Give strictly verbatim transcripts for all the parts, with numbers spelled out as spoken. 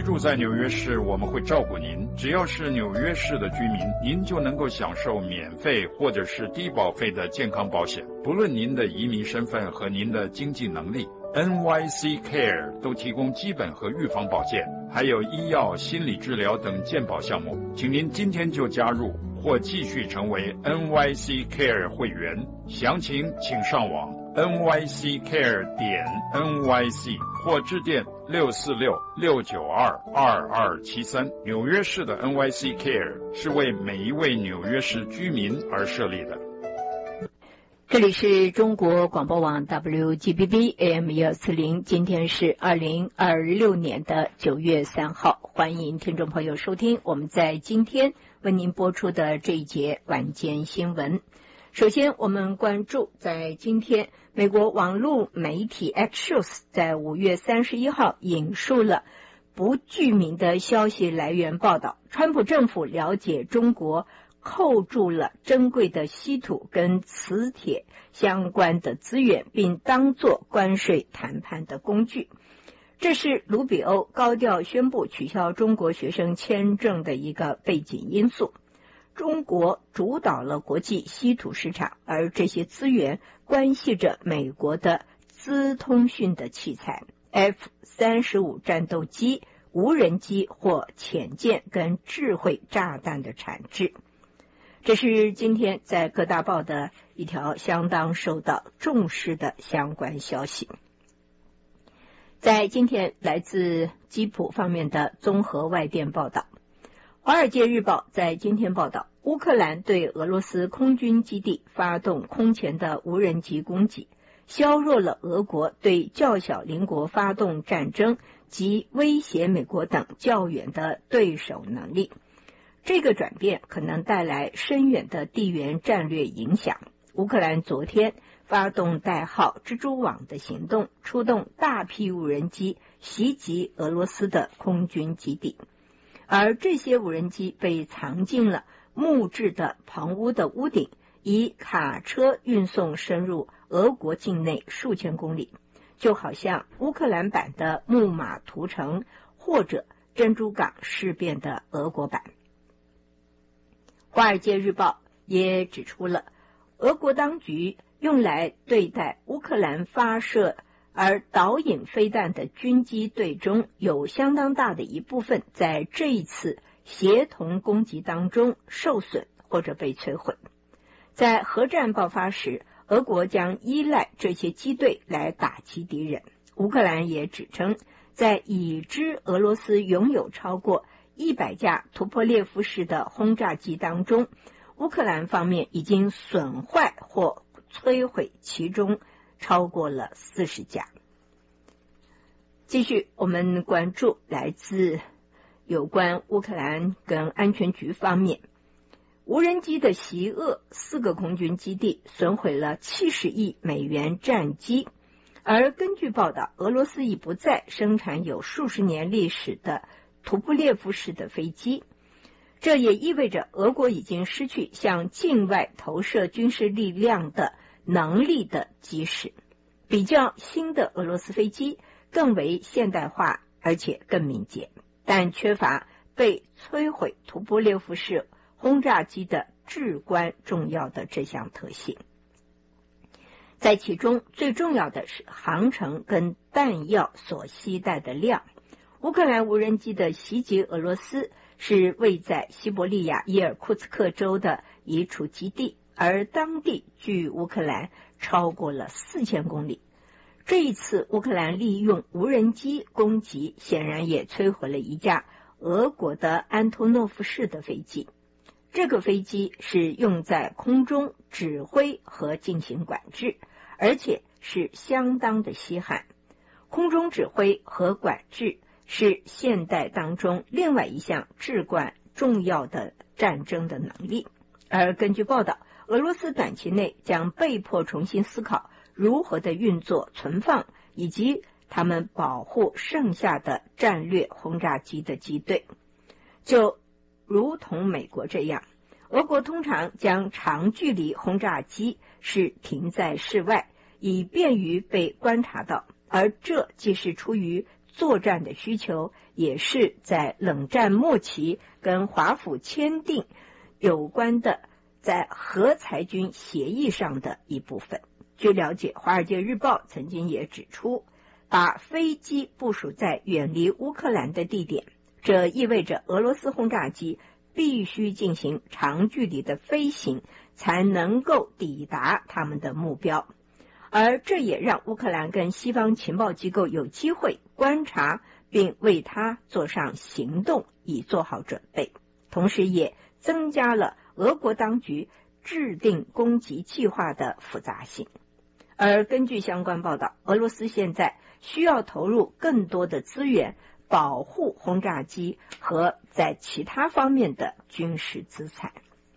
住在纽约市，我们会照顾您。只要是纽约市的居民，您就能够享受免费或者是低保费的健康保险，不论您的移民身份和您的经济能力。N Y C Care 都提供基本和预防保健，还有医药、心理治疗等健保项目。请您今天就加入或继续成为 N Y C Care 会员，详情请上网 N Y C Care 点 N Y C 或致电六四六六九二二二七三。纽约市的 N Y C Care 是为每一位纽约市居民而设立的。 这里是中国广播网 W G B B A M 一二四零，今天是二零二六年的九月三号，欢迎听众朋友收听我们在今天为您播出的这一节晚间新闻。首先我们关注在今天美国网络媒体 Axios 在五月三十一号引述了不具名的消息来源报道，川普政府了解中国扣住了珍贵的稀土跟磁铁相关的资源，并当作关税谈判的工具。这是卢比欧高调宣布取消中国学生签证的一个背景因素。中国主导了国际稀土市场，而这些资源关系着美国的资通讯的器材 F 三十五 战斗机、无人机或潜舰跟智慧炸弹的产制。这是今天在各大报的一条相当受到重视的相关消息。在今天来自基普方面的综合外电报道，华尔街日报在今天报道，乌克兰对俄罗斯空军基地发动空前的无人机攻击，削弱了俄国对较小邻国发动战争及威胁美国等较远的对手能力。这个转变可能带来深远的地缘战略影响。乌克兰昨天发动代号蜘蛛网的行动，出动大批无人机袭击俄罗斯的空军基地，而这些无人机被藏进了木质的棚屋的屋顶，以卡车运送深入俄国境内数千公里，就好像乌克兰版的木马屠城或者珍珠港事变的俄国版。华尔街日报也指出了，俄国当局用来对待乌克兰发射而导引飞弹的军机队中，有相当大的一部分在这一次协同攻击当中受损或者被摧毁。在核战爆发时，俄国将依赖这些机队来打击敌人。乌克兰也指称，在已知俄罗斯拥有超过一百架图波列夫式的轰炸机当中，乌克兰方面已经损坏或摧毁其中超过了四十架。继续我们关注来自有关乌克兰跟安全局方面，无人机的袭遏四个空军基地，损毁了七十亿美元战机。而根据报道，俄罗斯已不再生产有数十年历史的图波列夫式的飞机，这也意味着俄国已经失去向境外投射军事力量的能力的基石。比较新的俄罗斯飞机更为现代化，而且更敏捷，但缺乏被摧毁图波列夫式轰炸机的至关重要的这项特性。在其中最重要的是航程跟弹药所携带的量。乌克兰无人机的袭击俄罗斯是位在西伯利亚伊尔库茨克州的一处基地，而当地距乌克兰超过了四千公里。这一次乌克兰利用无人机攻击，显然也摧毁了一架俄国的安托诺夫式的飞机。这个飞机是用在空中指挥和进行管制，而且是相当的稀罕。空中指挥和管制是现代当中另外一项至关重要的战争的能力。而根据报道，俄罗斯短期内将被迫重新思考如何的运作、存放以及他们保护剩下的战略轰炸机的机队。就如同美国这样，俄国通常将长距离轰炸机是停在室外，以便于被观察到，而这既是出于作战的需求，也是在冷战末期跟华府签订有关的在核裁军协议上的一部分。据了解，《华尔街日报》曾经也指出，把飞机部署在远离乌克兰的地点，这意味着俄罗斯轰炸机必须进行长距离的飞行，才能够抵达他们的目标。而这也让乌克兰跟西方情报机构有机会观察并为它做上行动，以做好准备，同时也增加了俄国当局制定攻击计划的复杂性。而根据相关报道，俄罗斯现在需要投入更多的资源保护轰炸机和在其他方面的军事资产。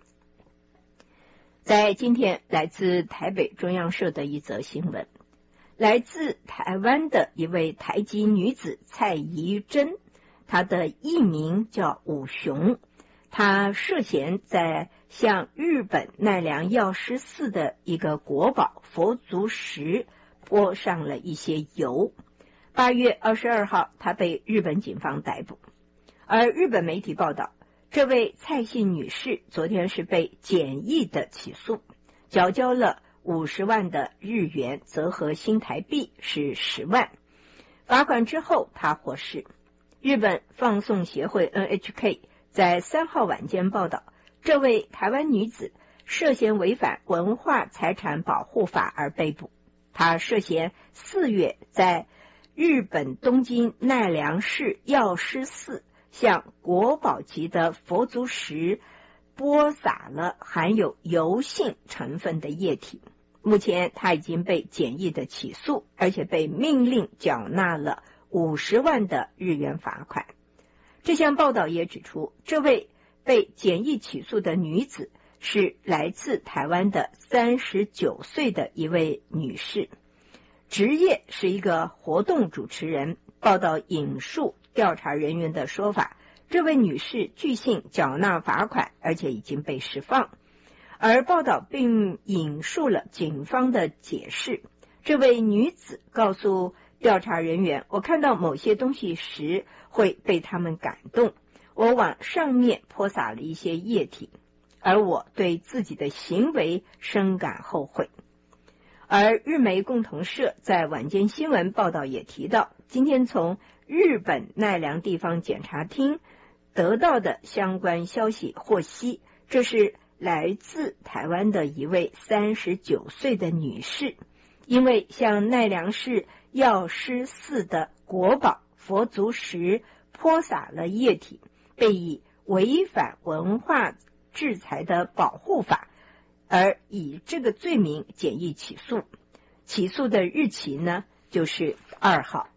在今天，来自台北中央社的一则新闻，来自台湾的一位台籍女子蔡宜珍，她的艺名叫武雄，她涉嫌在向日本奈良药师寺的一个国宝佛足石泼上了一些油。八月二十二号，她被日本警方逮捕。而日本媒体报道，这位蔡姓女士昨天是被简易的起诉，缴交了五十万的日元，折合新台币是十万。罚款之后，她获释。日本放送协会 N H K 在三号晚间报道，这位台湾女子涉嫌违反文化财产保护法而被捕。她涉嫌四月在日本东京奈良市药师寺向国宝级的佛足石泼洒了含有油性成分的液体。目前他已经被简易的起诉，而且被命令缴纳了五十万的日元罚款。这项报道也指出，这位被简易起诉的女子是来自台湾的三十九岁的一位女士，职业是一个活动主持人。报道引述调查人员的说法，这位女士据信缴纳罚款，而且已经被释放。而报道并引述了警方的解释，这位女子告诉调查人员，我看到某些东西时会被他们感动，我往上面泼洒了一些液体，而我对自己的行为深感后悔。而日媒共同社在晚间新闻报道也提到，今天从日本奈良地方检察厅得到的相关消息获悉，这是来自台湾的一位三十九岁的女士，因为向奈良市药师寺的国宝佛足石泼洒了液体，被以违反文化制裁的保护法而以这个罪名简易起诉。起诉的日期呢，就是二号。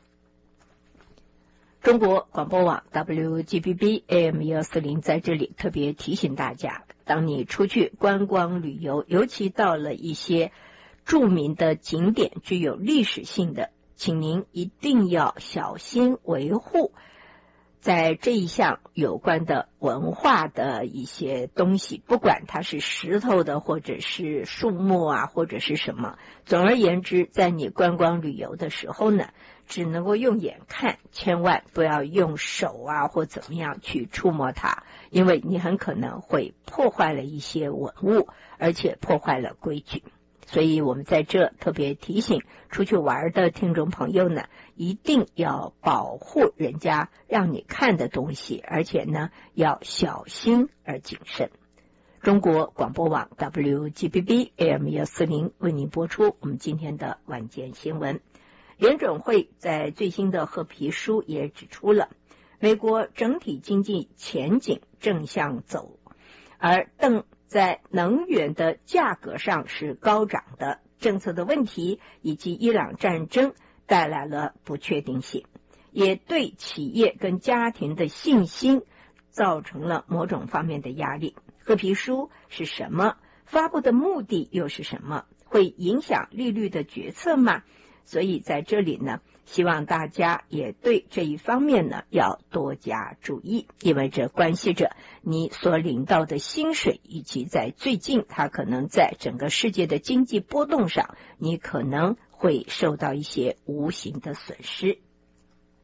中国广播网 W G B B A M 一二四零在这里特别提醒大家，当你出去观光旅游，尤其到了一些著名的景点，具有历史性的，请您一定要小心维护在这一项有关的文化的一些东西，不管它是石头的或者是树木啊或者是什么，总而言之，在你观光旅游的时候呢，只能够用眼看，千万不要用手啊或怎么样去触摸它，因为你很可能会破坏了一些文物，而且破坏了规矩。所以我们在这特别提醒出去玩的听众朋友呢，一定要保护人家让你看的东西，而且呢要小心而谨慎。中国广播网 W G B B A M 一二四零为您播出我们今天的晚间新闻。联准会在最新的褐皮书也指出了，美国整体经济前景正向走，而邓在能源的价格上是高涨的，政策的问题以及伊朗战争带来了不确定性，也对企业跟家庭的信心造成了某种方面的压力。褐皮书是什么？发布的目的又是什么？会影响利率的决策吗？所以在这里呢，希望大家也对这一方面呢要多加注意，因为这关系着你所领到的薪水，以及在最近它可能在整个世界的经济波动上，你可能会受到一些无形的损失。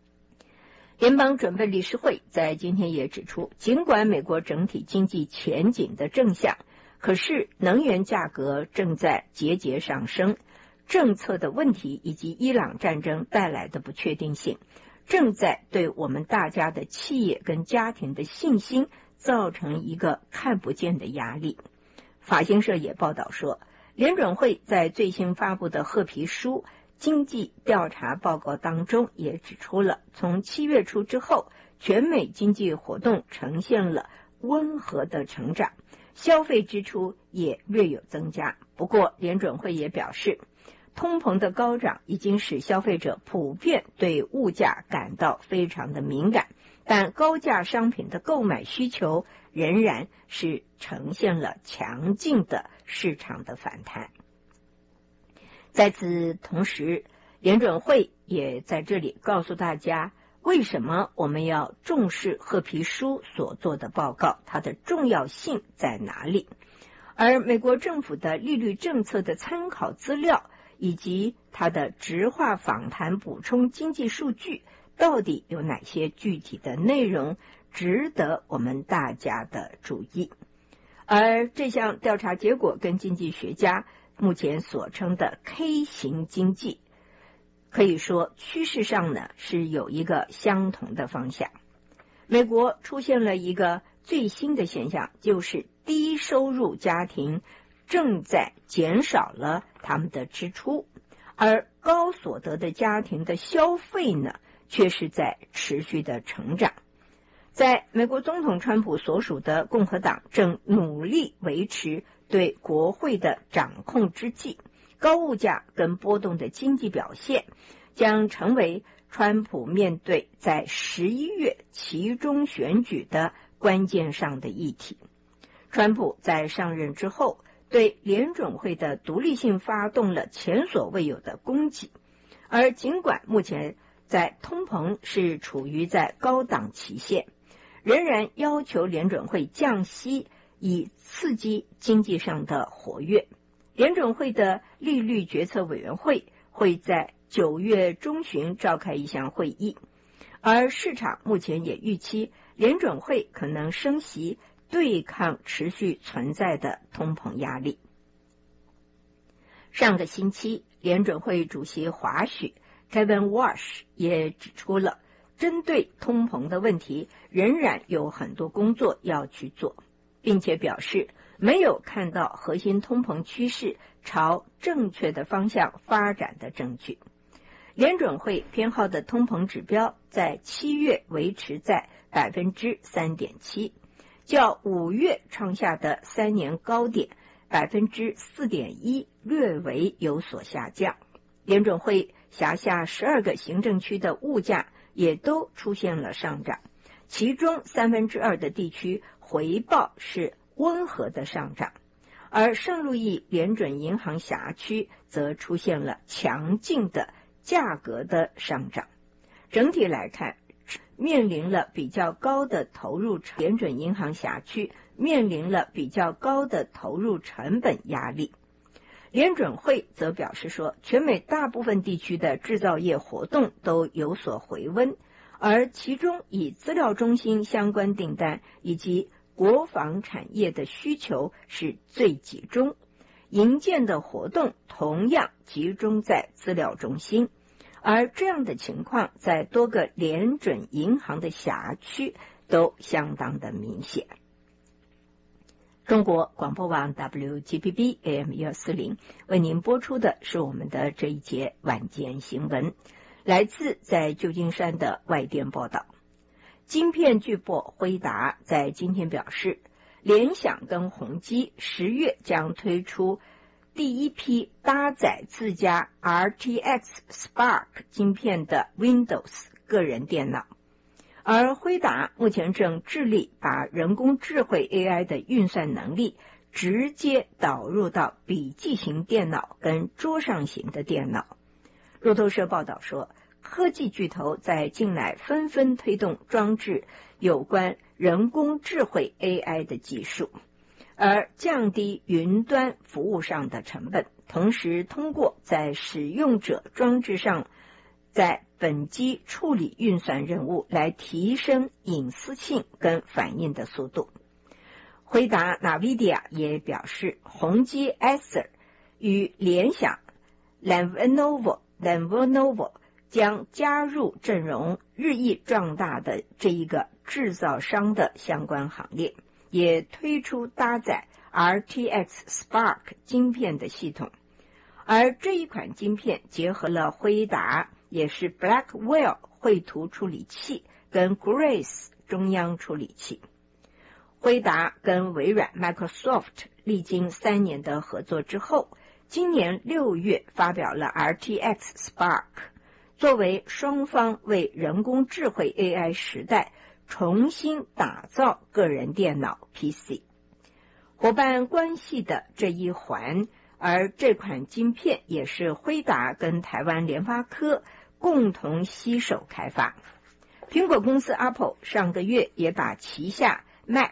联邦准备理事会在今天也指出，尽管美国整体经济前景的正向，可是能源价格正在节节上升，政策的问题以及伊朗战争带来的不确定性，正在对我们大家的企业跟家庭的信心造成一个看不见的压力。法新社也报道说，联准会在最新发布的褐皮书经济调查报告当中也指出了，从七月初之后，全美经济活动呈现了温和的成长，消费支出也略有增加。不过联准会也表示，通膨的高涨已经使消费者普遍对物价感到非常的敏感，但高价商品的购买需求仍然是呈现了强劲的市场的反弹。在此同时，联准会也在这里告诉大家，为什么我们要重视褐皮书所做的报告，它的重要性在哪里？而美国政府的利率政策的参考资料以及它的质化访谈补充经济数据，到底有哪些具体的内容值得我们大家的注意？而这项调查结果跟经济学家目前所称的 K 型经济，可以说趋势上呢是有一个相同的方向。美国出现了一个最新的现象，就是低收入家庭正在减少了他们的支出，而高所得的家庭的消费呢却是在持续的成长。在美国总统川普所属的共和党正努力维持对国会的掌控之际，高物价跟波动的经济表现将成为川普面对在十一月期中选举的关键上的议题。川普在上任之后，对联准会的独立性发动了前所未有的攻击，而尽管目前在通膨是处于在高档期限，仍然要求联准会降息，以刺激经济上的活跃。联准会的利率决策委员会会在九月中旬召开一项会议，而市场目前也预期联准会可能升息，对抗持续存在的通膨压力。上个星期，联准会主席华许 Kevin Warsh 也指出了，针对通膨的问题仍然有很多工作要去做，并且表示没有看到核心通膨趋势朝正确的方向发展的证据。联准会偏好的通膨指标在七月维持在 百分之三点七， 较五月创下的三年高点 百分之四点一 略微有所下降。联准会辖下十二个行政区的物价也都出现了上涨，其中三分之二的地区回报是温和的上涨，而圣路易联准银行辖区则出现了强劲的价格的上涨。整体来看，面临了比较高的投入，联准银行辖区面临了比较高的投入成本压力。联准会则表示说，全美大部分地区的制造业活动都有所回温，而其中以资料中心相关订单以及国防产业的需求是最集中，营建的活动同样集中在资料中心，而这样的情况在多个联准银行的辖区都相当的明显。中国广播网 W G B B A M 一二四零 为您播出的是我们的这一节晚间新闻，来自在旧金山的外电报道。晶片巨擘辉达在今天表示，联想跟宏基十月将推出第一批搭载自家 R T X Spark 晶片的 Windows 个人电脑。而辉达目前正致力把人工智慧 A I 的运算能力直接导入到笔记型电脑跟桌上型的电脑。路透社报道说，科技巨头在近来纷纷推动装置有关人工智慧 A I 的技术，而降低云端服务上的成本，同时通过在使用者装置上在本机处理运算任务，来提升隐私性跟反应的速度。辉达 NVIDIA 也表示，宏基 Acer 与联想 Lenovo Lenovo 将加入阵容日益壮大的这一个制造商的相关行列，也推出搭载 R T X Spark 晶片的系统。而这一款晶片结合了辉达也是 Blackwell 绘图处理器跟 Grace 中央处理器。辉达跟微软 Microsoft 历经三年的合作之后，今年六月发表了 R T X Spark， 作为双方为人工智慧 A I 时代重新打造个人电脑 P C 伙伴关系的这一环。而这款晶片也是辉达跟台湾联发科共同携手开发。苹果公司 Apple 上个月也把旗下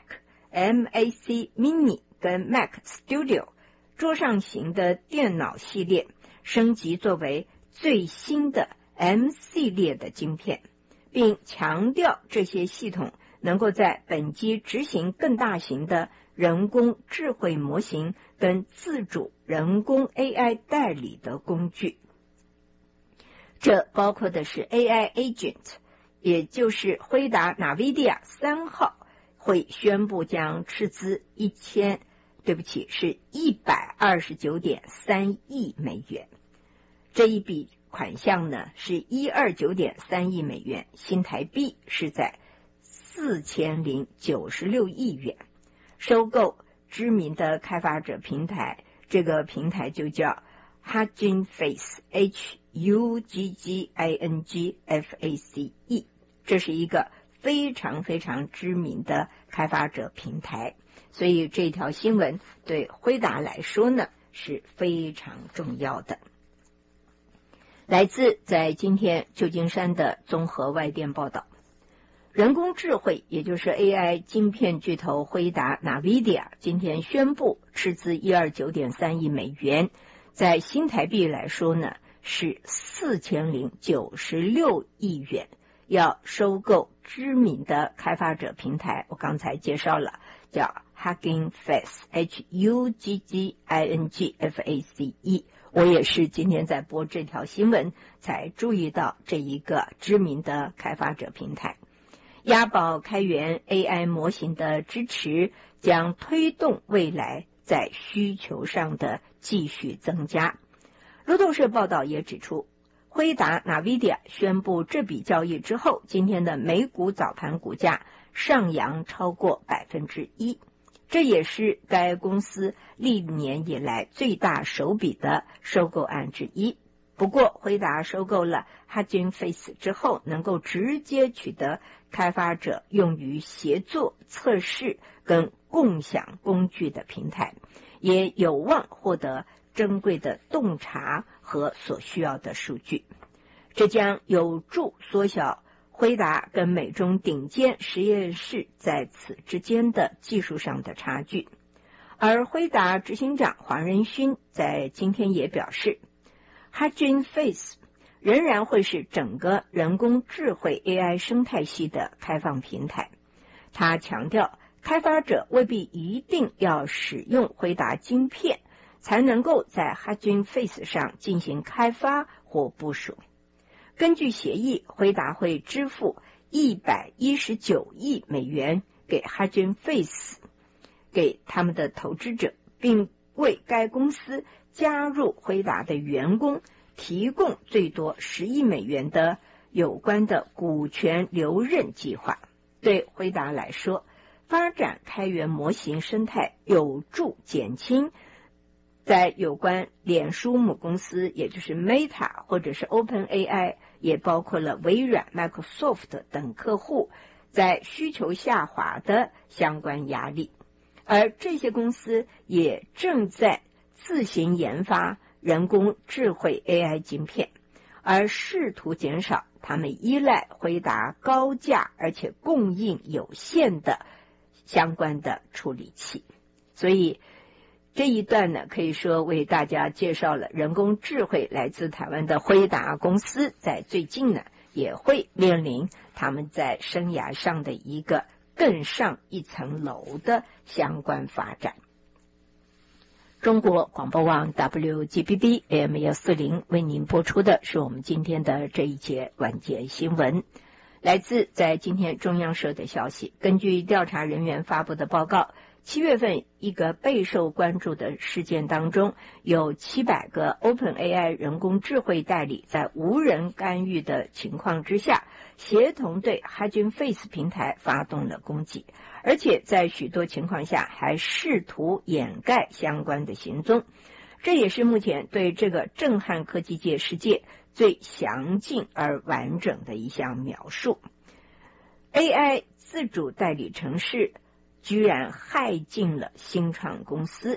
Mac、Mac Mini 跟 Mac Studio 桌上型的电脑系列升级作为最新的 M 系列的晶片，并强调这些系统能够在本机执行更大型的人工智慧模型跟自主人工 A I 代理的工具。这包括的是 A I Agent， 也就是辉达 NVIDIA 三号会宣布将斥资一千，对不起，是一百二十九点三亿美元。这一笔款项呢是一百二十九点三亿美元，新台币是在四千零九十六亿元。收购知名的开发者平台，这个平台就叫 Hugging Face H U G G I N G F A C E， 这是一个非常非常知名的开发者平台，所以这条新闻对辉达来说呢是非常重要的。来自在今天旧金山的综合外电报道，人工智慧也就是 A I 晶片巨头辉达 NVIDIA 今天宣布斥资一百二十九点三亿美元，在新台币来说呢是四千零九十六亿元，要收购知名的开发者平台，我刚才介绍了叫 Hugging Face H U G G I N G F A C E， 我也是今天在播这条新闻才注意到这一个知名的开发者平台。押宝开源 A I 模型的支持将推动未来在需求上的继续增加。路透社报道也指出，辉达 NVIDIA 宣布这笔交易之后，今天的美股早盘股价上扬超过百分之一，这也是该公司历年以来最大手笔的收购案之一。不过辉达收购了 Hugging Face 之后，能够直接取得开发者用于协作、测试跟共享工具的平台，也有望获得珍贵的洞察和所需要的数据。这将有助缩小辉达跟美中顶尖实验室在此之间的技术上的差距。而辉达执行长黄仁勋在今天也表示， Hugging Face 仍然会是整个人工智慧 A I 生态系的开放平台。他强调，开发者未必一定要使用辉达晶片才能够在 Hugging Face 上进行开发或部署。根据协议，辉达会支付一百一十九亿美元给 Hugging Face 给他们的投资者，并为该公司加入辉达的员工提供最多十亿美元的有关的股权留任计划。对辉达来说，发展开源模型生态有助减轻在有关脸书母公司，也就是 Meta 或者是 OpenAI， 也包括了微软、Microsoft 等客户在需求下滑的相关压力。而这些公司也正在自行研发人工智慧 A I 晶片，而试图减少他们依赖辉达高价而且供应有限的相关的处理器。所以这一段呢，可以说为大家介绍了人工智慧来自台湾的辉达公司，在最近呢也会面临他们在生涯上的一个更上一层楼的相关发展。中国广播网 W G B B A M 一四零为您播出的是我们今天的这一节晚间新闻。来自在今天中央社的消息，根据调查人员发布的报告，七月份一个备受关注的事件当中，有七百个 OpenAI 人工智慧代理在无人干预的情况之下，协同对 Hugging Face 平台发动了攻击，而且在许多情况下还试图掩盖相关的行踪。这也是目前对这个震撼科技界世界最详尽而完整的一项描述。 A I 自主代理程式居然害进了新创公司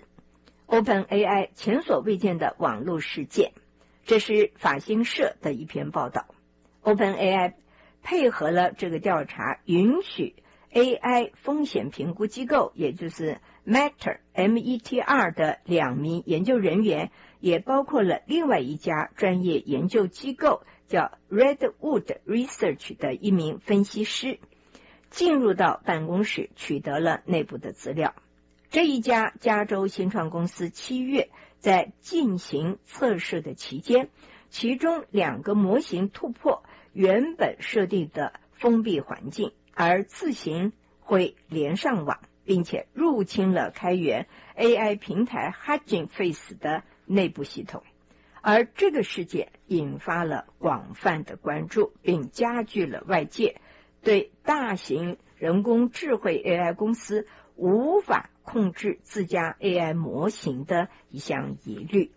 OpenAI 前所未见的网络事件，这是法新社的一篇报道。 OpenAI 配合了这个调查，允许 A I 风险评估机构，也就是 Meter M E T R 的两名研究人员，也包括了另外一家专业研究机构叫 Redwood Research 的一名分析师，进入到办公室取得了内部的资料。这一家加州新创公司七月在进行测试的期间，其中两个模型突破原本设定的封闭环境，而自行会连上网，并且入侵了开源 A I 平台 Hugging Face 的内部系统。而这个事件引发了广泛的关注，并加剧了外界对大型人工智慧 A I 公司无法控制自家 A I 模型的一项疑虑。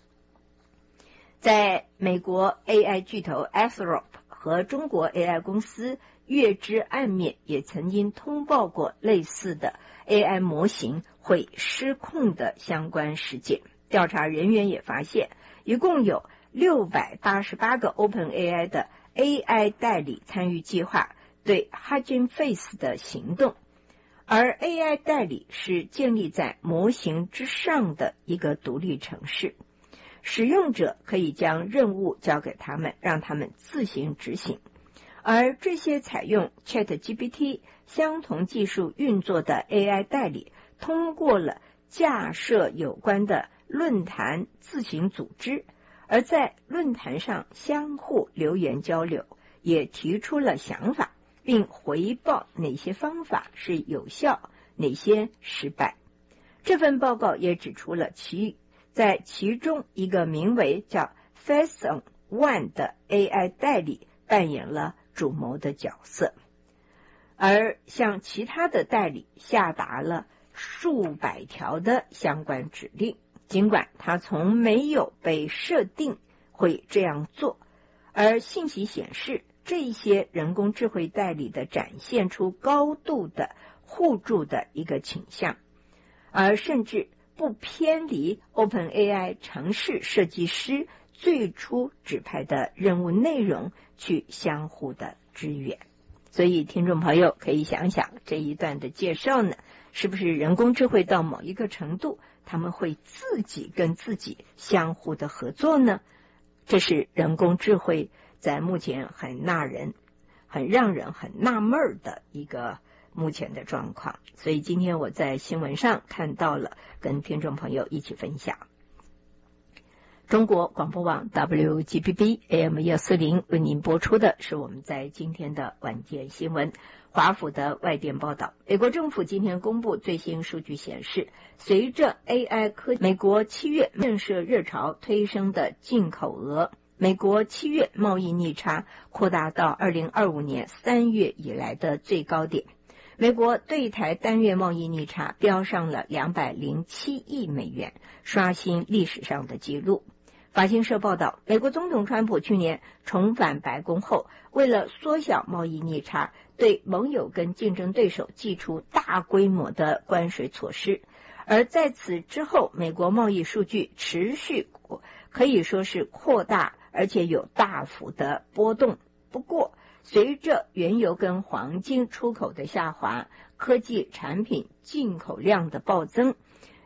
在美国 A I 巨头 Anthropic 和中国 A I 公司月之暗面也曾经通报过类似的 A I 模型会失控的相关事件。调查人员也发现，一共有六百八十八个 OpenAI 的 A I 代理参与计划对 Hugging Face 的行动，而 A I 代理是建立在模型之上的一个独立程式，使用者可以将任务交给他们，让他们自行执行。而这些采用 ChatGPT 相同技术运作的 A I 代理，通过了架设有关的论坛自行组织，而在论坛上相互留言交流，也提出了想法，并回报哪些方法是有效，哪些失败。这份报告也指出了其在其中一个名为叫 Fason One 的 A I 代理扮演了主谋的角色，而向其他的代理下达了数百条的相关指令，尽管他从没有被设定会这样做。而信息显示，这些人工智慧代理的展现出高度的互助的一个倾向，而甚至不偏离 OpenAI 程式设计师最初指派的任务内容去相互的支援。所以听众朋友可以想想，这一段的介绍呢，是不是人工智慧到某一个程度，他们会自己跟自己相互的合作呢？这是人工智慧在目前很纳人很让人很纳闷的一个目前的状况。所以今天我在新闻上看到了，跟听众朋友一起分享。中国广播网 W G B B A M 一四零为您播出的是我们在今天的晚间新闻。华府的外电报道，美国政府今天公布最新数据显示，随着 A I 科技美国七月建设热潮推升的进口额，美国七月贸易逆差扩大到二零二五年三月以来的最高点。美国对台单月贸易逆差飙上了两百零七亿美元，刷新历史上的纪录。法新社报道，美国总统川普去年重返白宫后，为了缩小贸易逆差，对盟友跟竞争对手祭出大规模的关税措施。而在此之后，美国贸易数据持续可以说是扩大，而且有大幅的波动。不过，随着原油跟黄金出口的下滑，科技产品进口量的暴增，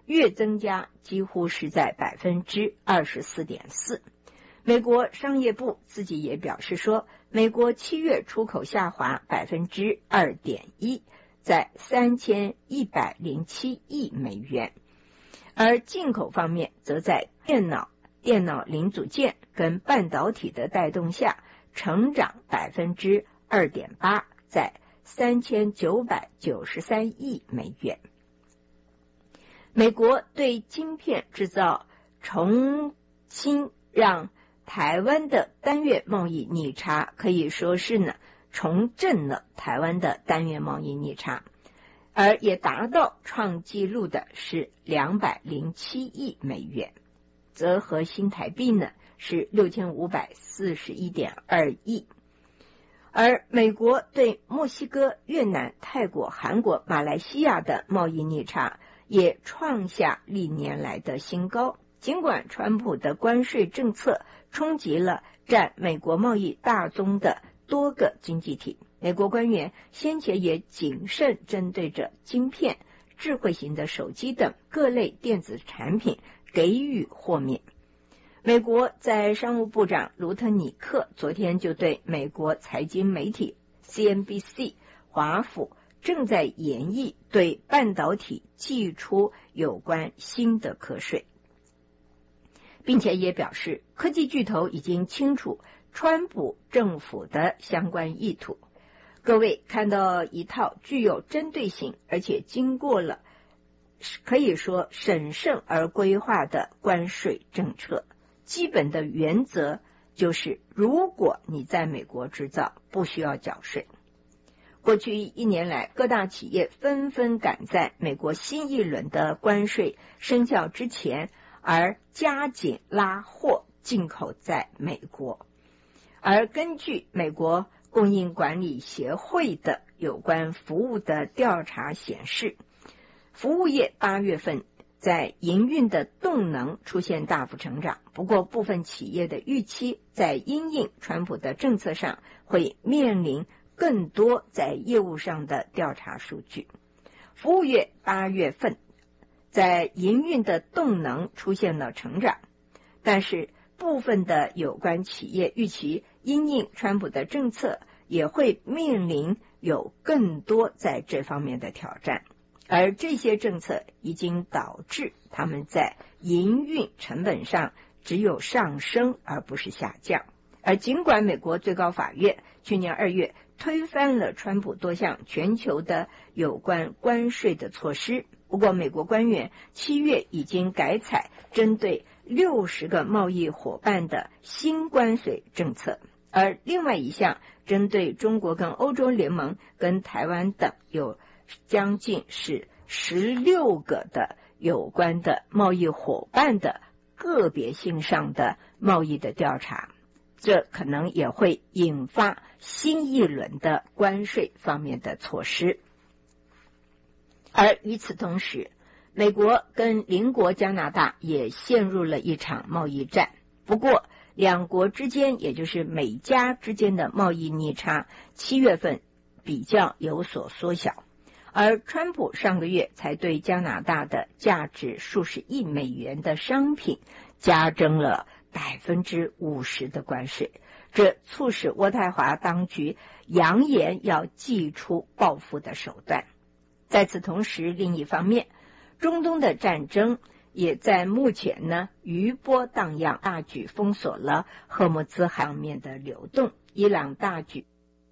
月增加几乎是在百分之二十四点四。美国商业部自己也表示说，美国七月出口下滑百分之二点一，在三千一百零七亿美元，而进口方面则在电脑、电脑零组件跟半导体的带动下，成长百分之二点八，在三千九百九十三亿美元。美国对晶片制造重新让台湾的单月贸易逆差可以说是呢重振了台湾的单月贸易逆差，而也达到创纪录的是两百零七亿美元，折合新台币呢是六千五百四十一点二亿。而美国对墨西哥、越南、泰国、韩国、马来西亚的贸易逆差也创下历年来的新高。尽管川普的关税政策冲击了占美国贸易大宗的多个经济体，美国官员先前也谨慎针对着晶片、智慧型的手机等各类电子产品给予豁免。美国在商务部长卢特尼克昨天就对美国财经媒体 C N B C 华府正在研议对半导体寄出有关新的课税，并且也表示科技巨头已经清楚川普政府的相关意图。各位看到一套具有针对性而且经过了可以说审慎而规划的关税政策，基本的原则就是如果你在美国制造，不需要缴税。过去一年来，各大企业纷纷赶在美国新一轮的关税生效之前而加紧拉货进口在美国。而根据美国供应管理协会的有关服务的调查显示，服务业八月份在营运的动能出现大幅成长，不过部分企业的预期在因应川普的政策上会面临更多在业务上的调查数据。服务业八月份在营运的动能出现了成长，但是部分的有关企业预期因应川普的政策也会面临有更多在这方面的挑战，而这些政策已经导致他们在营运成本上只有上升而不是下降。而尽管美国最高法院去年二月推翻了川普多项全球的有关关税的措施，不过美国官员七月已经改采针对六十个贸易伙伴的新关税政策，而另外一项针对中国跟欧洲联盟跟台湾等有将近是十六个的有关的贸易伙伴的个别性上的贸易的调查，这可能也会引发新一轮的关税方面的措施。而与此同时，美国跟邻国加拿大也陷入了一场贸易战，不过两国之间也就是美加之间的贸易逆差七月份比较有所缩小，而川普上个月才对加拿大的价值数十亿美元的商品加征了百分之五十的关税，这促使渥太华当局扬言要祭出报复的手段。在此同时，另一方面，中东的战争也在目前呢余波荡漾，大举封锁了荷姆兹海上面的流动。伊朗大举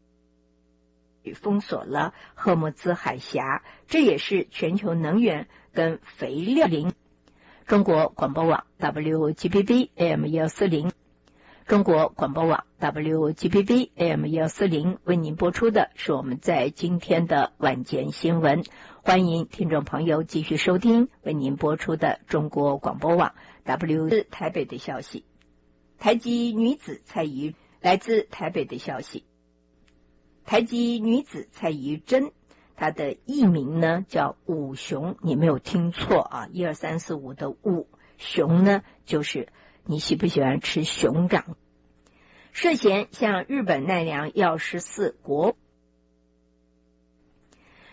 封锁了荷姆兹海峡，这也是全球能源跟肥料零。中国广播网 W G B B A M 一四零，中国广播网 W G B B A M 一四零为您播出的是我们在今天的晚间新闻，欢迎听众朋友继续收听为您播出的中国广播网 W 台北的消息。台籍女子蔡宜来自台北的消息，台籍女子蔡宜珍，她的艺名呢叫五熊，你没有听错啊，一二三四五的五，熊呢就是你喜不喜欢吃熊掌，涉嫌向日本奈良药师寺国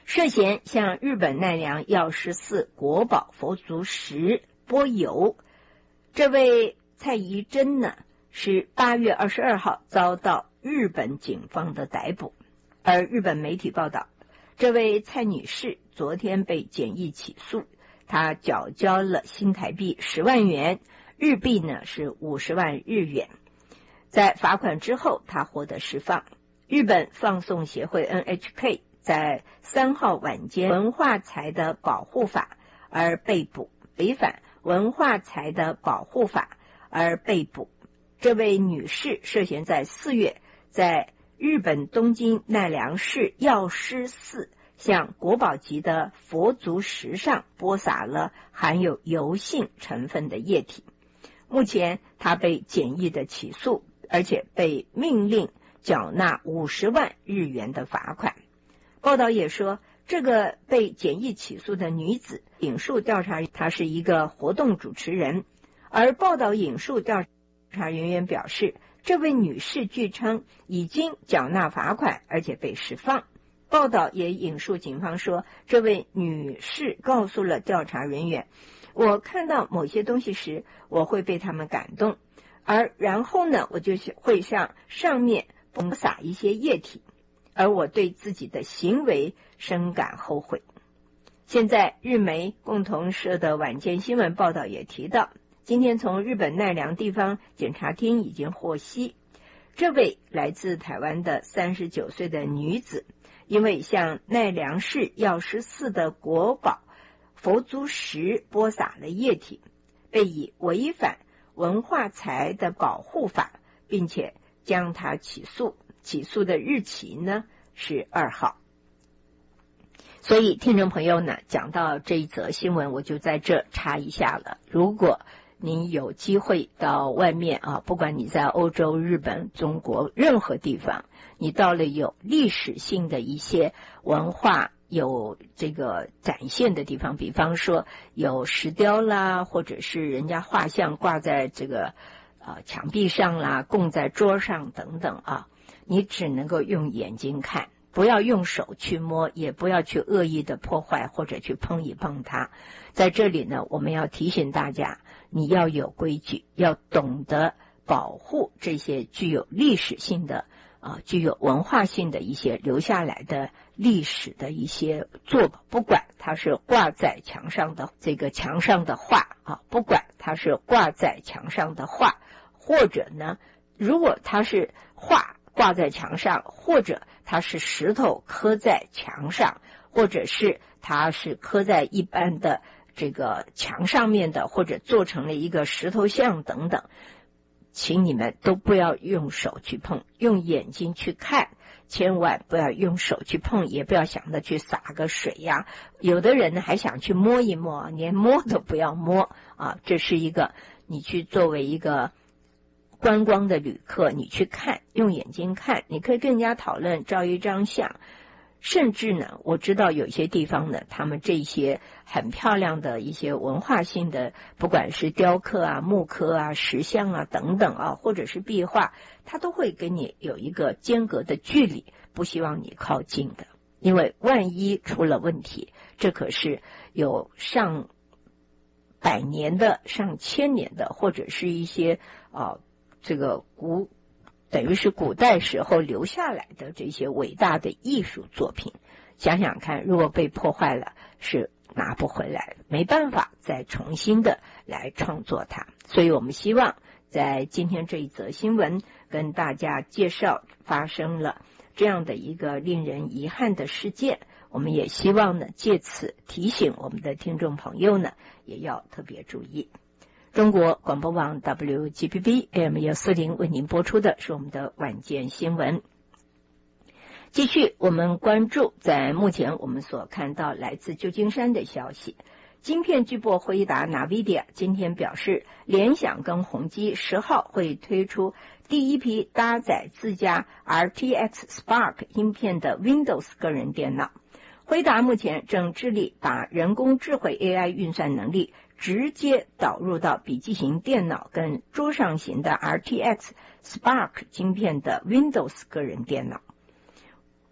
涉嫌向日本奈良药师寺国宝佛足石波油。这位蔡宜真呢，是八月二十二号遭到日本警方的逮捕，而日本媒体报道，这位蔡女士昨天被检疫起诉，她缴交了新台币十万元，日币呢是五十万日元。在罚款之后，她获得释放。日本放送协会 N H K 在三号晚间文化财的保护法而被捕，违反文化财的保护法而被捕。这位女士涉嫌在四月在日本东京奈良市药师寺向国宝级的佛足石上播撒了含有油性成分的液体。目前她被检疫的起诉，而且被命令缴纳五十万日元的罚款。报道也说，这个被检疫起诉的女子引述调查，她是一个活动主持人，而报道引述调查人员表示，这位女士据称已经缴纳罚款，而且被释放。报道也引述警方说，这位女士告诉了调查人员，我看到某些东西时，我会被他们感动，而然后呢，我就会向上面喷洒一些液体，而我对自己的行为深感后悔。现在日媒共同社的晚间新闻报道也提到，今天从日本奈良地方检察厅已经获悉，这位来自台湾的三十九岁的女子，因为向奈良市药师寺的国宝佛足石播撒了液体，被以违反文化财的保护法，并且将她起诉。起诉的日期呢是二号。所以听众朋友呢，讲到这一则新闻，我就在这插一下了。如果您有机会到外面啊，不管你在欧洲、日本、中国任何地方，你到了有历史性的一些文化有这个展现的地方，比方说有石雕啦，或者是人家画像挂在这个呃墙壁上啦，供在桌上等等啊，你只能够用眼睛看，不要用手去摸，也不要去恶意的破坏或者去碰一碰它。在这里呢，我们要提醒大家，你要有规矩，要懂得保护这些具有历史性的啊，具有文化性的一些留下来的历史的一些作品，不管它是挂在墙上的这个墙上的画啊，不管它是挂在墙上的画，或者呢，如果它是画挂在墙上，或者它是石头刻在墙上，或者是它是刻在一般的这个墙上面的，或者做成了一个石头像等等，请你们都不要用手去碰，用眼睛去看，千万不要用手去碰，也不要想着去洒个水呀。有的人呢还想去摸一摸，连摸都不要摸啊！这是一个你去作为一个观光的旅客，你去看，用眼睛看，你可以跟人家讨论，照一张相。甚至呢，我知道有些地方呢，他们这些很漂亮的一些文化性的，不管是雕刻啊、木刻啊、石像啊等等啊，或者是壁画，它都会跟你有一个间隔的距离，不希望你靠近的，因为万一出了问题，这可是有上百年的、上千年的，或者是一些啊这个古。等于是古代时候留下来的这些伟大的艺术作品，想想看，如果被破坏了，是拿不回来，没办法再重新的来创作它。所以我们希望在今天这一则新闻跟大家介绍发生了这样的一个令人遗憾的事件，我们也希望呢借此提醒我们的听众朋友呢也要特别注意。中国广播网 W G B B A M 一四零为您播出的是我们的晚间新闻。继续我们关注在目前我们所看到来自旧金山的消息，晶片巨擘辉达 NVIDIA 今天表示，联想跟宏基十号会推出第一批搭载自家 R T X Spark 芯片的 Windows 个人电脑。辉达目前正致力把人工智慧 A I 运算能力直接导入到笔记型电脑跟桌上型的 R T X Spark 晶片的 Windows 个人电脑。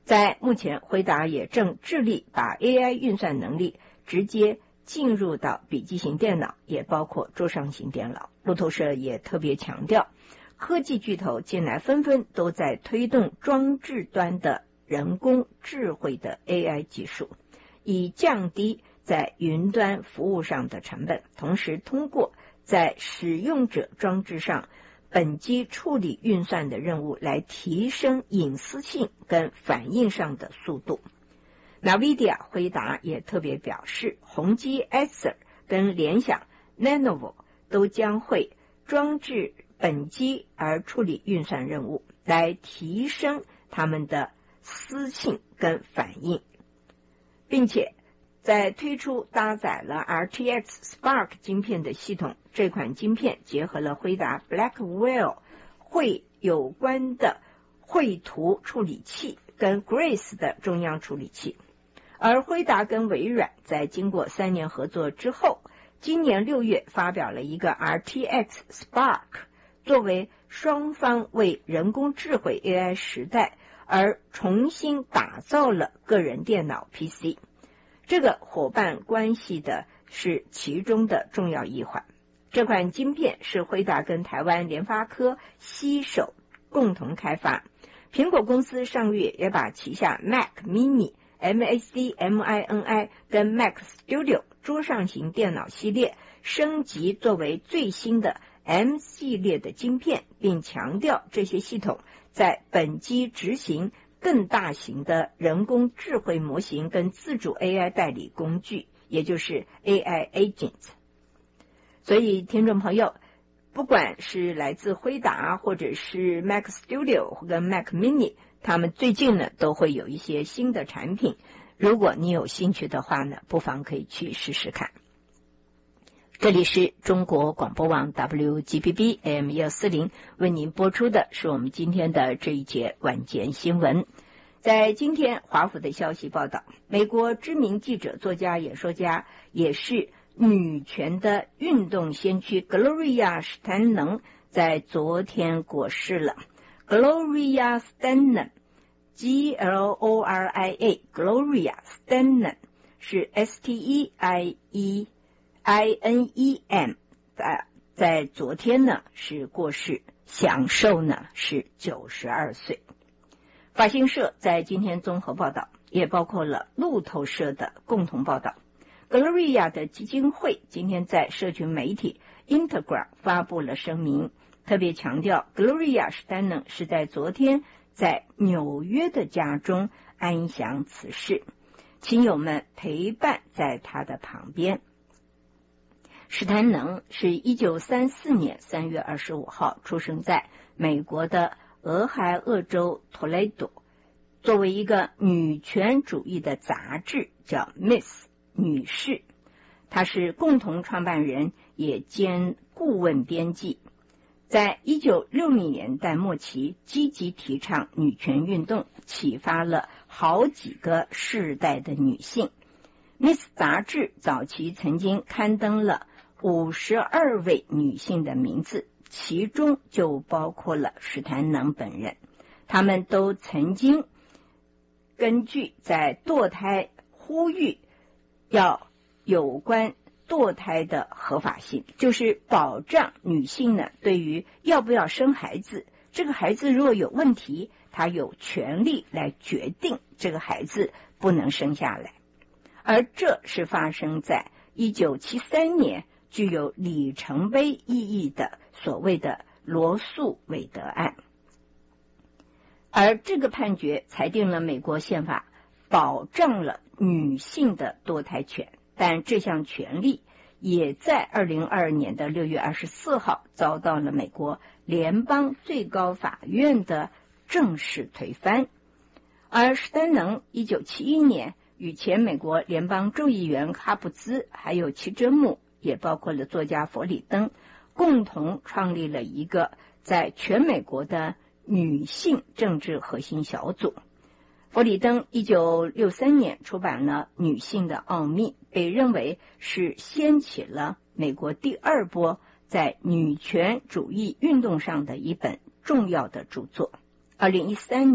在目前，辉达也正致力把 A I 运算能力直接进入到笔记型电脑，也包括桌上型电脑。路透社也特别强调，科技巨头近来纷纷都在推动装置端的人工智慧的 A I 技术，以降低在云端服务上的成本，同时通过在使用者装置上本机处理运算的任务来提升隐私性跟反应上的速度。NVIDIA 辉达也特别表示，宏基 Acer 跟联想 Lenovo 都将会装置本机而处理运算任务，来提升他们的私信跟反应，并且在推出搭载了 R T X Spark 晶片的系统。这款晶片结合了辉达 Blackwell 绘有关的绘图处理器跟 Grace 的中央处理器。而辉达跟微软在经过三年合作之后，今年六月发表了一个 R T X Spark， 作为双方为人工智慧 A I 时代而重新打造了个人电脑 P C。 这个伙伴关系的是其中的重要一环。这款晶片是辉达跟台湾联发科携手共同开发。苹果公司上月也把旗下 Mac Mini、M A C M I N I 跟 Mac Studio 桌上型电脑系列升级作为最新的 M 系列的晶片，并强调这些系统在本机执行更大型的人工智慧模型跟自主 A I 代理工具，也就是 A I Agent。 所以听众朋友，不管是来自辉达或者是 Mac Studio 跟 Mac Mini， 他们最近呢都会有一些新的产品，如果你有兴趣的话呢，不妨可以去试试看。这里是中国广播网 W G B B A M 一四零 为您播出的是我们今天的这一节晚间新闻。在今天华府的消息报道，美国知名记者、作家、演说家，也是女权的运动先驱 Gloria Steinem 在昨天过世了。 Gloria Steinem G L O R I A Gloria Steinem 是 S T E I E I N E M， 在在昨天呢是过世，享寿呢是九十二岁。法新社在今天综合报道，也包括了路透社的共同报道。Gloria 的基金会今天在社群媒体 Instagram 发布了声明，特别强调 Gloria Steinem 是在昨天在纽约的家中安详辞世，亲友们陪伴在他的旁边。史坦能是一九三四年三月二十五号出生在美国的俄亥俄州托雷多，作为一个女权主义的杂志叫 Miss 女士，她是共同创办人也兼顾问编辑。在一九六零年代末期积极提倡女权运动，启发了好几个世代的女性。 Miss 杂志早期曾经刊登了五十二位女性的名字，其中就包括了史坦能本人。他们都曾经根据在堕胎呼吁要有关堕胎的合法性，就是保障女性呢对于要不要生孩子，这个孩子如果有问题，她有权利来决定这个孩子不能生下来。而这是发生在一九七三年，具有里程碑意义的所谓的罗素韦德案。而这个判决裁定了美国宪法保障了女性的堕胎权，但这项权利也在二零二二年的六月二十四号遭到了美国联邦最高法院的正式推翻。而史丹能一九七一年与前美国联邦众议员哈布兹还有其真木，也包括了作家弗里登，共同创立了一个在全美国的女性政治核心小组。弗里登一九六三年出版了《女性的奥秘》，被认为是掀起了美国第二波在女权主义运动上的一本重要的著作。二零一三年，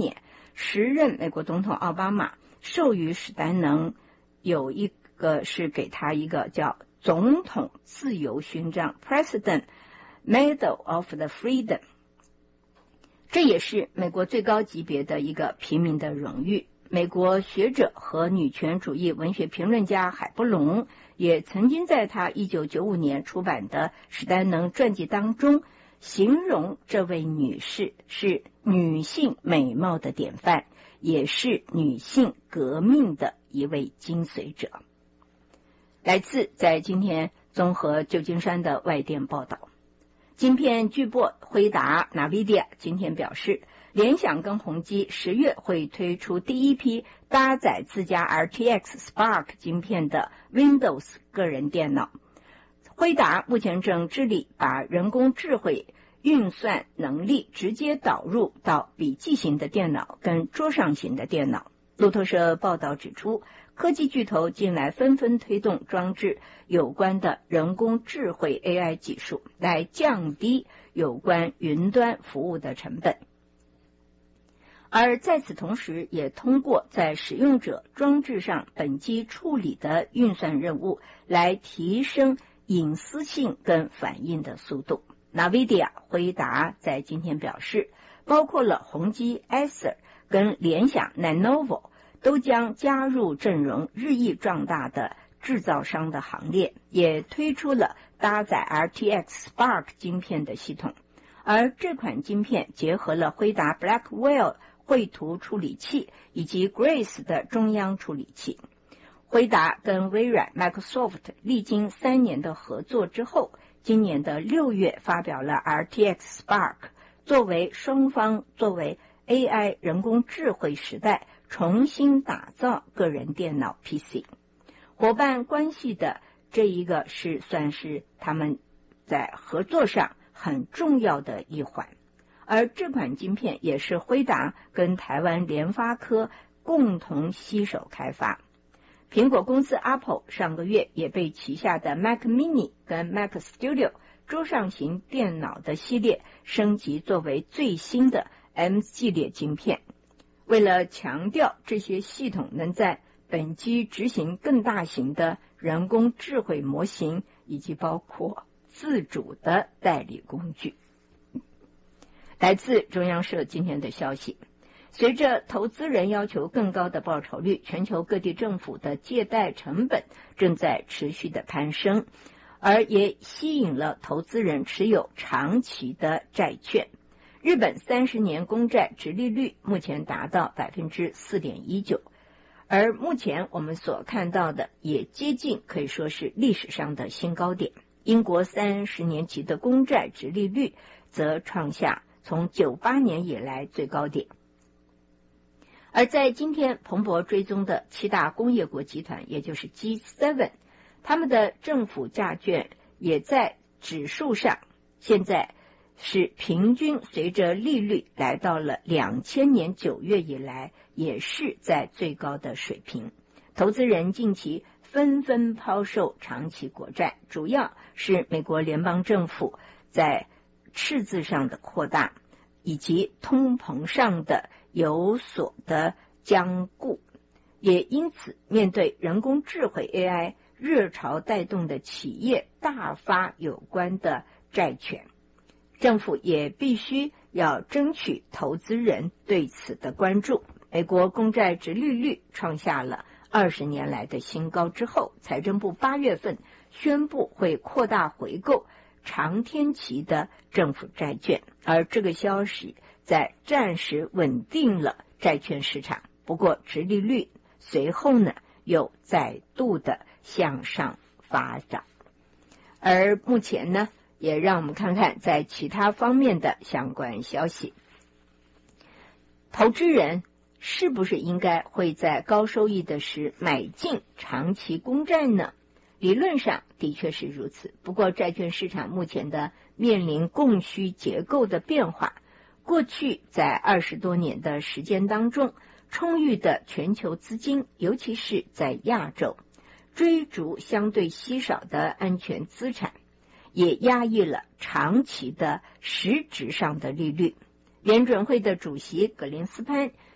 时任美国总统奥巴马授予史丹能有一个是给他一个叫总统自由勋章 President Medal of the Freedom， 这也是美国最高级别的一个平民的荣誉。美国学者和女权主义文学评论家海波龙也曾经在他一九九五年出版的史丹能传记当中形容这位女士是女性美貌的典范，也是女性革命的一位精髓者。来自在今天综合旧金山的外电报道，晶片巨擘辉达 Nvidia 今天表示，联想跟宏基十月会推出第一批搭载自家 R T X Spark 晶片的 Windows 个人电脑。辉达目前正致力把人工智慧运算能力直接导入到笔记型的电脑跟桌上型的电脑。路透社报道指出，科技巨头近来纷纷推动装置有关的人工智慧 A I 技术，来降低有关云端服务的成本。而在此同时，也通过在使用者装置上本机处理的运算任务，来提升隐私性跟反应的速度。Nvidia 辉达在今天表示，包括了宏基 Acer 跟联想 Lenovo 都将加入阵容日益壮大的制造商的行列，也推出了搭载 R T X Spark 晶片的系统。而这款晶片结合了辉达 Blackwell 绘图处理器以及 Grace 的中央处理器。辉达跟微软 Microsoft 历经三年的合作之后，今年的六月发表了 R T X Spark， 作为双方作为 A I 人工智慧时代重新打造个人电脑 P C。 伙伴关系的这一个是算是他们在合作上很重要的一环。而这款晶片也是辉达跟台湾联发科共同携手开发。苹果公司 Apple 上个月也被旗下的 Mac Mini 跟 Mac Studio 桌上型电脑的系列升级作为最新的 M 系列晶片。为了强调这些系统能在本机执行更大型的人工智慧模型，以及包括自主的代理工具。来自中央社今天的消息，随着投资人要求更高的报酬率，全球各地政府的借贷成本正在持续的攀升，而也吸引了投资人持有长期的债券。日本三十年公债殖利率目前达到 百分之四点一九， 而目前我们所看到的也接近可以说是历史上的新高点。英国三十年期的公债殖利率则创下从九八年以来最高点。而在今天彭博追踪的七大工业国集团，也就是 G 七， 他们的政府债券也在指数上现在是平均随着利率来到了两千年九月以来也是在最高的水平。投资人近期纷纷抛售长期国债，主要是美国联邦政府在赤字上的扩大，以及通膨上的有所的僵固，也因此面对人工智慧 A I 热潮带动的企业大发有关的债权，政府也必须要争取投资人对此的关注。美国公债殖利率创下了二十年来的新高之后，财政部八月份宣布会扩大回购长天期的政府债券，而这个消息在暂时稳定了债券市场。不过殖利率随后呢又再度的向上发展。而目前呢也让我们看看在其他方面的相关消息。投资人是不是应该会在高收益的时买进长期公债呢？理论上的确是如此，不过债券市场目前的面临供需结构的变化。过去在二十多年的时间当中，充裕的全球资金，尤其是在亚洲，追逐相对稀少的安全资产，也压抑了长期的实质上的利率。联准会的主席格林斯潘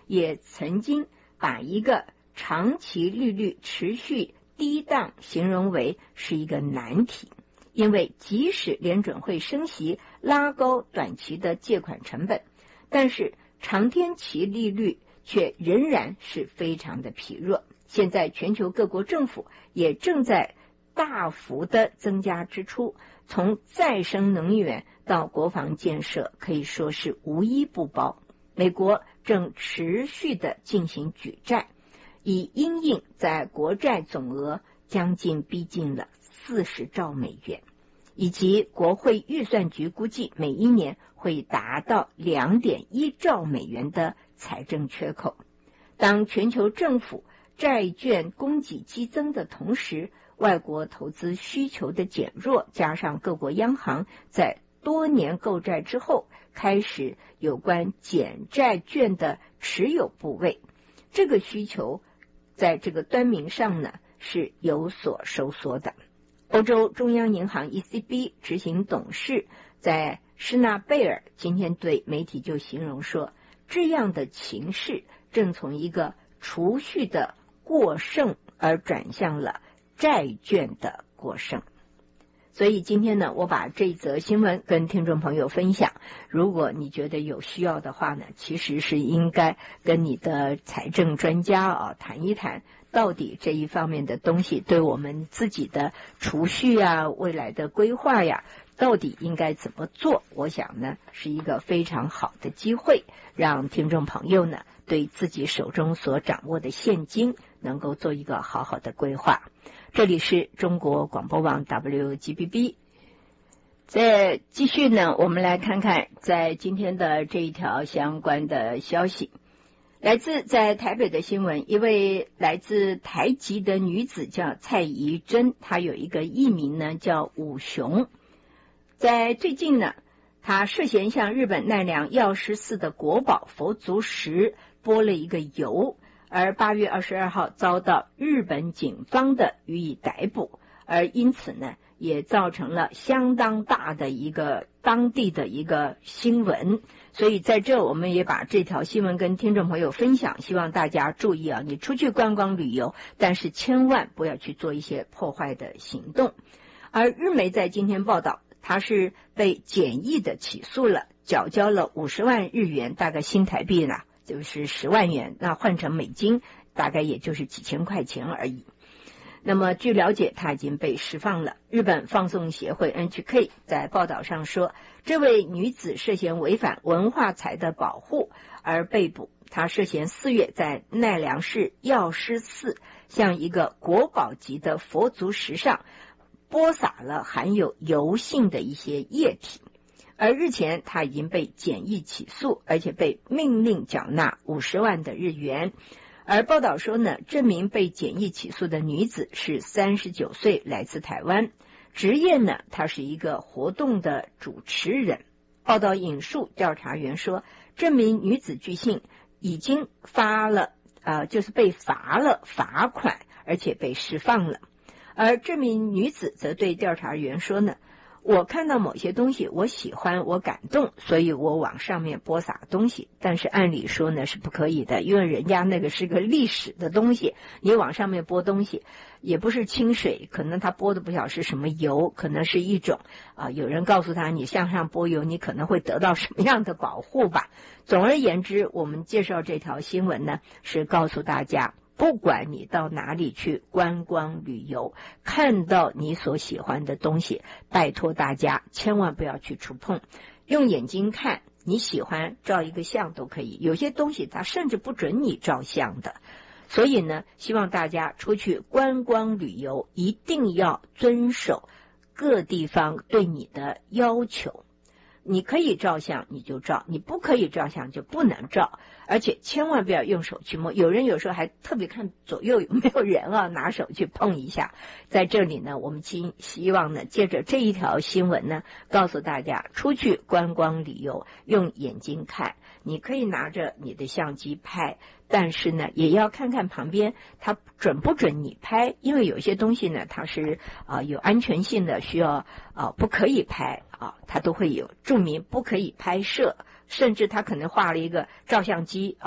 也曾经把一个长期利率持续低档形容为是一个难题，因为即使联准会升息拉高短期的借款成本，但是长天期利率却仍然是非常的疲弱。现在全球各国政府也正在大幅的增加支出，从再生能源到国防建设可以说是无一不包。美国正持续的进行举债，以因应在国债总额将近逼近了四十兆美元，以及国会预算局估计每一年会达到 两点一兆美元的财政缺口。当全球政府债券供给激增的同时，外国投资需求的减弱，加上各国央行在多年购债之后开始有关减债券的持有部位，这个需求在这个端明上呢是有所收缩的。欧洲中央银行 E C B 执行董事在施纳贝尔今天对媒体就形容说，这样的情势正从一个储蓄的过剩而转向了债券的过剩。所以今天呢，我把这则新闻跟听众朋友分享，如果你觉得有需要的话呢，其实是应该跟你的财政专家啊谈一谈，到底这一方面的东西对我们自己的储蓄啊、未来的规划呀，到底应该怎么做。我想呢，是一个非常好的机会，让听众朋友呢对自己手中所掌握的现金能够做一个好好的规划。这里是中国广播网 W G B B。 再继续呢，我们来看看在今天的这一条相关的消息。来自在台北的新闻，一位来自台籍的女子叫蔡怡珍，她有一个艺名呢叫武雄。在最近呢，她涉嫌向日本奈良药师寺的国宝佛足石拨了一个油，而八月二十二号遭到日本警方的予以逮捕，而因此呢也造成了相当大的一个当地的一个新闻。所以在这我们也把这条新闻跟听众朋友分享，希望大家注意啊，你出去观光旅游，但是千万不要去做一些破坏的行动。而日媒在今天报道，他是被简易的起诉了，缴交了五十万日元，大概新台币呢就是十万元，那换成美金大概也就是几千块钱而已。那么据了解，他已经被释放了。日本放送协会 N H K 在报道上说，这位女子涉嫌违反文化财的保护而被捕。她涉嫌四月在奈良市药师寺向一个国宝级的佛足石上播撒了含有油性的一些液体，而日前她已经被简易起诉，而且被命令缴纳五十万的日元。而报道说呢，这名被简易起诉的女子是三十九岁，来自台湾，职业呢，她是一个活动的主持人。报道引述调查员说，这名女子据信已经发了呃，就是被罚了罚款，而且被释放了。而这名女子则对调查员说呢，我看到某些东西我喜欢，我感动，所以我往上面播撒东西，但是按理说呢是不可以的，因为人家那个是个历史的东西，你往上面播东西也不是清水，可能他播的不晓得是什么油，可能是一种啊、呃，有人告诉他你向上播油你可能会得到什么样的保护吧。总而言之，我们介绍这条新闻呢是告诉大家，不管你到哪里去观光旅游，看到你所喜欢的东西，拜托大家千万不要去触碰，用眼睛看，你喜欢照一个相都可以，有些东西它甚至不准你照相的。所以呢，希望大家出去观光旅游一定要遵守各地方对你的要求，你可以照相你就照，你不可以照相就不能照，而且千万不要用手去摸。有人有时候还特别看左右有没有人啊，拿手去碰一下。在这里呢，我们希望呢，借着这一条新闻呢，告诉大家出去观光旅游用眼睛看，你可以拿着你的相机拍，但是呢也要看看旁边它准不准你拍，因为有些东西呢它是啊、呃、有安全性的，需要啊、呃、不可以拍啊，它都会有注明不可以拍摄，甚至它可能画了一个照相机啊，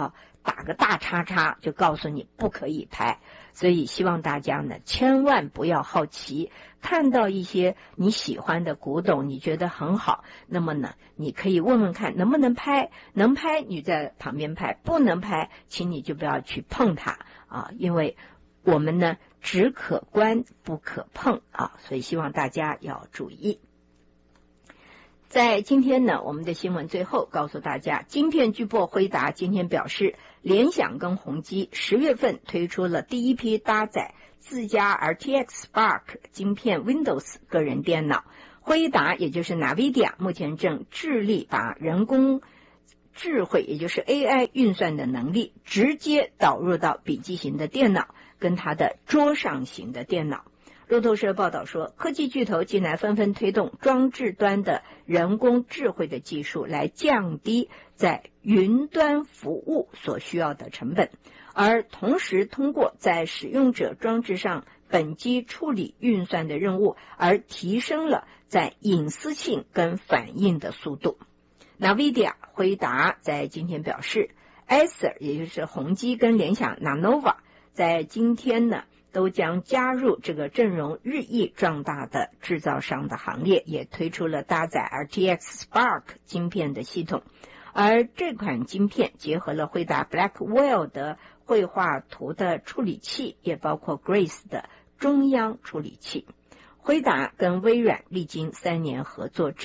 打个大叉叉，就告诉你不可以拍。所以希望大家呢，千万不要好奇，看到一些你喜欢的古董，你觉得很好，那么呢，你可以问问看能不能拍，能拍你在旁边拍，不能拍，请你就不要去碰它啊，因为我们呢只可观不可碰啊，所以希望大家要注意。在今天呢，我们的新闻最后告诉大家，晶片巨擘辉达今天表示，联想跟宏基十月份推出了第一批搭载自家 R T X Spark 晶片 Windows 个人电脑。辉达也就是 NVIDIA 目前正致力把人工智慧，也就是 A I 运算的能力直接导入到笔记型的电脑跟它的桌上型的电脑。路透社报道说，科技巨头近来纷纷推动装置端的人工智慧的技术，来降低在云端服务所需要的成本，而同时通过在使用者装置上本机处理运算的任务，而提升了在隐私性跟反应的速度。NVIDIA 辉达在今天表示 ，Acer 也就是宏基跟联想 Lenovo 在今天呢都将加入这个阵容日益壮大的制造商的行列，也推出了搭载 R T X Spark 晶片的系统。而这款晶片结合了辉达 Blackwell 的绘画图的处理器，也包括 Grace 的中央处理器。辉达跟微软历经三年合作之